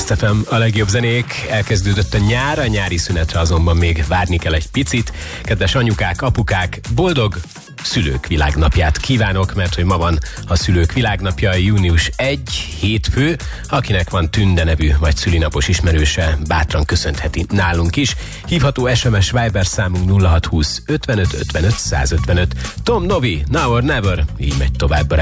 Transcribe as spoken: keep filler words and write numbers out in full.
Blast ef em, a legjobb zenék. Elkezdődött a nyár, a nyári szünetre azonban még várni kell egy picit. Kedves anyukák, apukák, boldog Szülők Világnapját kívánok, mert hogy ma van a Szülők Világnapja, június elseje, hétfő. Akinek van Tünde nevű vagy szülinapos ismerőse, bátran köszönheti nálunk is. Hívható es em es Viber számunk nulla hat húsz ötvenöt ötvenöt százötvenöt. Tom Novi, Now or Never, így megy tovább a